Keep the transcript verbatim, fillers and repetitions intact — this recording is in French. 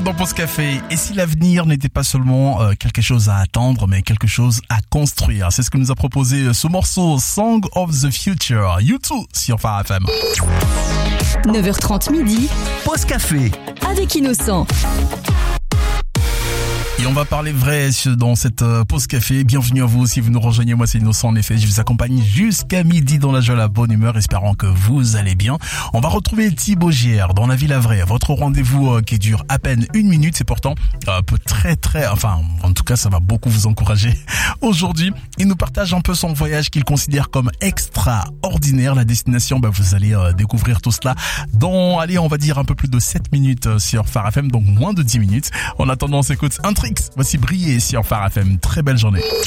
dans Pause Café. Et si l'avenir n'était pas seulement euh, quelque chose à attendre, mais quelque chose à construire? C'est ce que nous a proposé ce morceau Song of the Future. U deux sur Phare F M. neuf heures trente midi. Pause Café. Avec Innocent. Et on va parler vrai dans cette pause café. Bienvenue à vous si vous nous rejoignez. Moi c'est Innocent en effet. Je vous accompagne jusqu'à midi dans la joie, la bonne humeur, espérant que vous allez bien. On va retrouver Thibaut Gière dans La Vie la Vraie. Votre rendez-vous qui dure à peine une minute. C'est pourtant un peu très très, enfin en tout cas ça va beaucoup vous encourager. Aujourd'hui, il nous partage un peu son voyage qu'il considère comme extraordinaire. La destination, bah, vous allez euh, découvrir tout cela dans, allez on va dire un peu plus de sept minutes sur Phare F M. Donc moins de dix minutes. En attendant on s'écoute un truc. Voici Briller sur Phare F M. Très belle journée.